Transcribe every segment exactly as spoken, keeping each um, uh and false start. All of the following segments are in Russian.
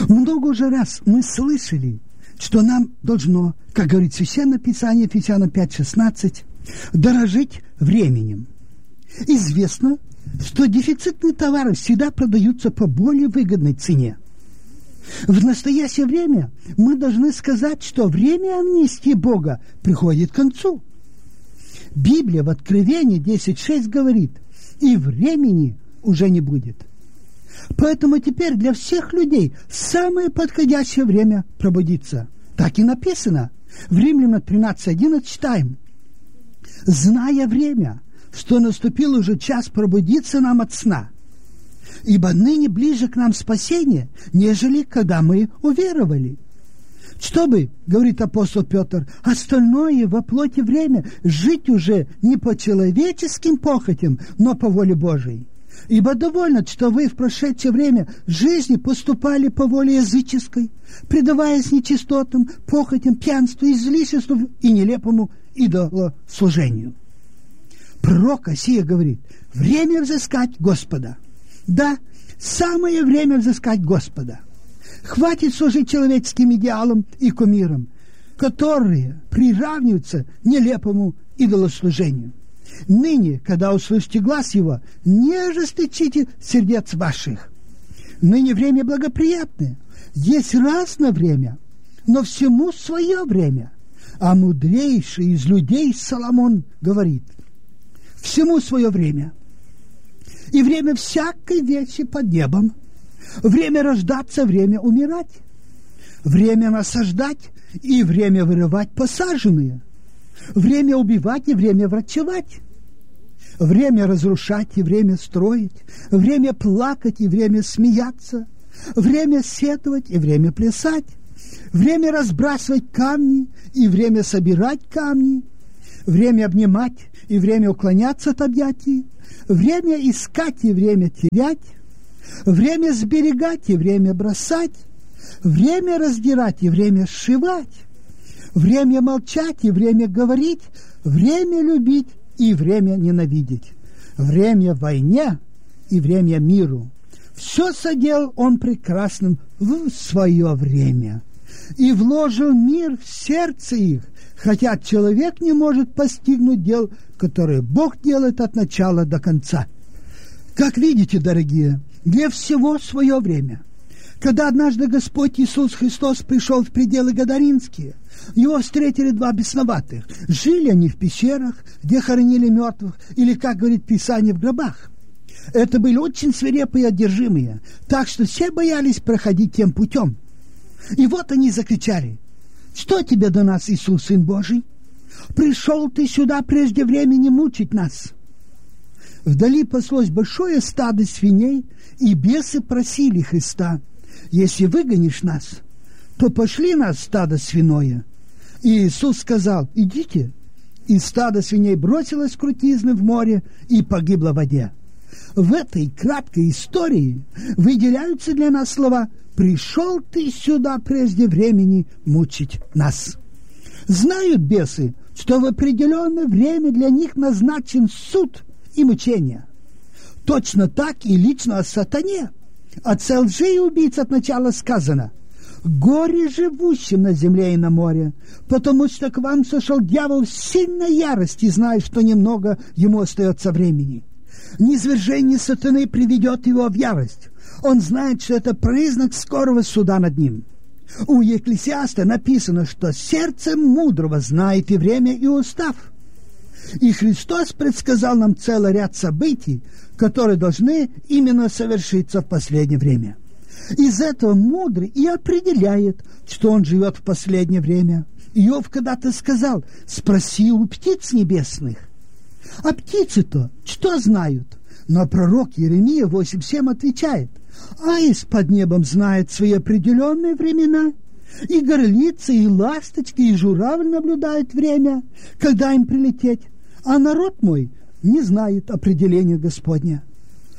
Много уже раз мы слышали, что нам должно, как говорит Священное Писание, Ефесянам пять шестнадцать, дорожить временем. Известно, что дефицитные товары всегда продаются по более выгодной цене. В настоящее время мы должны сказать, что время амнистии Бога приходит к концу. Библия в Откровении десять шесть говорит: «И времени уже не будет». Поэтому теперь для всех людей самое подходящее время пробудиться. Так и написано. В Римлянам тринадцать одиннадцать читаем: «Зная время, что наступил уже час пробудиться нам от сна, ибо ныне ближе к нам спасение, нежели когда мы уверовали. Чтобы, — говорит апостол Петр, — остальное во плоти время жить уже не по человеческим похотям, но по воле Божией. Ибо довольно, что вы в прошедшее время жизни поступали по воле языческой, предаваясь нечистотам, похотям, пьянству, излишеству и нелепому идолослужению». Пророк Осия говорит: время взыскать Господа. Да, самое время взыскать Господа. Хватит служить человеческим идеалам и кумирам, которые приравниваются нелепому идолослужению. Ныне, когда услышите глас его, не ожесточите сердец ваших. Ныне время благоприятное. Есть разное время, но всему свое время. А мудрейший из людей Соломон говорит: всему свое время. И время всякой вещи под небом. Время рождаться, время умирать. Время насаждать и время вырывать посаженные. Время убивать и время врачевать. Время разрушать и время строить. Время плакать и время смеяться. Время сетовать и время плясать. Время разбрасывать камни и время собирать камни. Время обнимать и время уклоняться от объятий. Время искать и время терять. Время сберегать и время бросать. Время раздирать и время сшивать. Время молчать и время говорить. Время любить и время ненавидеть. Время войне и время миру. Все соделал он прекрасным в свое время. И вложил мир в сердце их, хотя человек не может постигнуть дел, которые Бог делает от начала до конца. Как видите, дорогие, для всего свое время. Когда однажды Господь Иисус Христос пришел в пределы Гадаринские, его встретили два бесноватых. Жили они в пещерах, где хоронили мертвых, или, как говорит Писание, в гробах. Это были очень свирепые и одержимые, так что все боялись проходить тем путем. И вот они закричали: «Что тебе до нас, Иисус, Сын Божий? Пришел ты сюда прежде времени мучить нас». Вдали паслось большое стадо свиней, и бесы просили Христа: «Если выгонишь нас, то пошли нас стадо свиное». И Иисус сказал: «Идите». И стадо свиней бросилось крутизны в море и погибло в воде. В этой краткой истории выделяются для нас слова: «Пришел ты сюда прежде времени мучить нас». Знают бесы, что в определенное время для них назначен суд и мучение. Точно так и лично о сатане. Отце лжи и убийц от начала сказано: «Горе живущим на земле и на море, потому что к вам сошел дьявол в сильной ярости, зная, что немного ему остается времени». Низвержение сатаны приведет его в ярость. Он знает, что это признак скорого суда над ним. У Екклесиаста написано, что сердце мудрого знает и время, и устав. И Христос предсказал нам целый ряд событий, которые должны именно совершиться в последнее время. Из этого мудрый и определяет, что он живет в последнее время. Иов когда-то сказал: «Спроси у птиц небесных». А птицы-то что знают? Но пророк Иеремия восемь семь отвечает: «Аист под небом знает свои определенные времена, и горлицы, и ласточки, и журавль наблюдают время, когда им прилететь, а народ мой не знает определения Господня».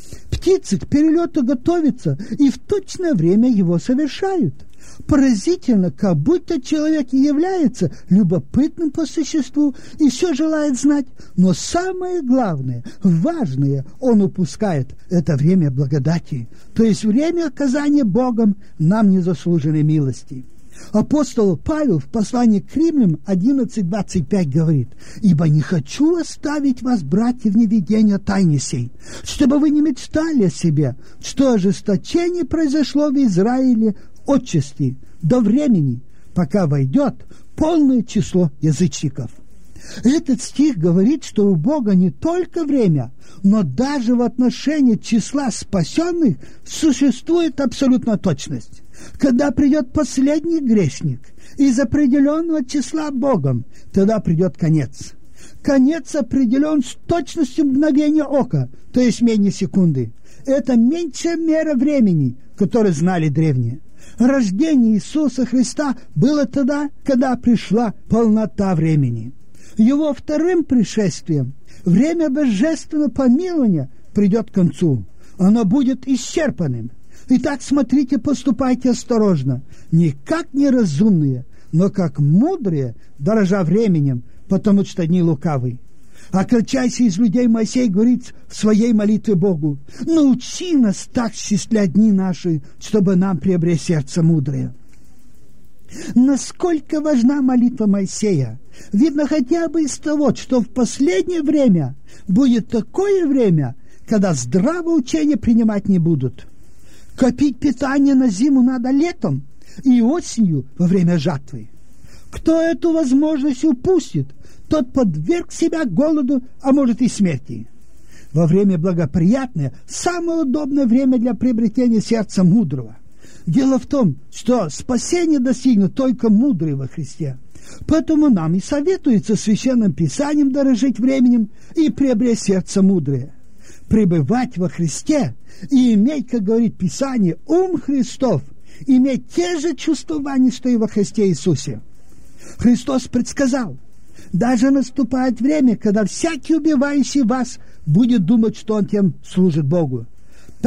Птицы к перелету готовятся и в точное время его совершают. Поразительно, как будто человек и является любопытным по существу и все желает знать, но самое главное, важное он упускает – это время благодати, то есть время оказания Богом нам незаслуженной милости. Апостол Павел в послании к Римлянам одиннадцать двадцать пять говорит: «Ибо не хочу оставить вас, братья, в неведении о тайне сей, чтобы вы не мечтали о себе, что ожесточение произошло в Израиле отчасти до времени, пока войдет полное число язычников». Этот стих говорит, что у Бога не только время, но даже в отношении числа спасенных существует абсолютная точность. Когда придет последний грешник из определенного числа Богом, тогда придет конец. Конец определен с точностью мгновения ока, то есть менее секунды. Это меньшая мера времени, которую знали древние. Рождение Иисуса Христа было тогда, когда пришла полнота времени. Его вторым пришествием время божественного помилования придет к концу. Оно будет исчерпанным. Итак, смотрите, поступайте осторожно, не как неразумные, но как мудрые, дорожа временем, потому что дни лукавы. А кратчайший из людей Моисей говорит в своей молитве Богу: «Научи нас так счислять дни наши, чтобы нам приобрести сердце мудрое». Насколько важна молитва Моисея, видно хотя бы из того, что в последнее время будет такое время, когда здравое учение принимать не будут. Копить питание на зиму надо летом и осенью во время жатвы. Кто эту возможность упустит, тот подверг себя голоду, а может и смерти. Во время благоприятное самое удобное время для приобретения сердца мудрого. Дело в том, что спасение достигнут только мудрые во Христе. Поэтому нам и советуется Священным Писанием дорожить временем и приобрести сердце мудрое. Пребывать во Христе и иметь, как говорит Писание, ум Христов, иметь те же чувствования, что и во Христе Иисусе. Христос предсказал: даже наступает время, когда всякий убивающий вас будет думать, что он тем служит Богу.